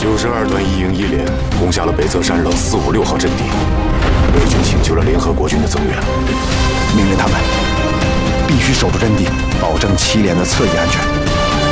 92团1营1连攻下了北侧山棱4、5、6号阵地，魏军请求了联合国军的增援， 命令他们必须守住阵地，保证7连的侧翼安全。